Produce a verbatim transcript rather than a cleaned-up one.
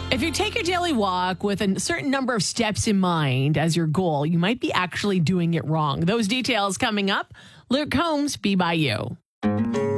If you take your daily walk with a certain number of steps in mind as your goal, you might be actually doing it wrong. Those details coming up. Luke Combs, Be By You.